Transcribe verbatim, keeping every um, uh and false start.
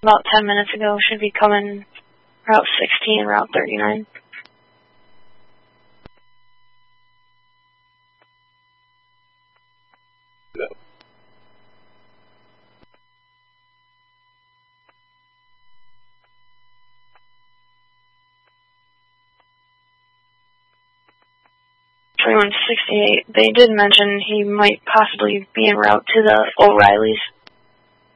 about ten minutes ago. Should be coming Route sixteen, Route thirty-nine. No. twenty-one sixty-eight, they did mention he might possibly be en route to the O'Reilly's.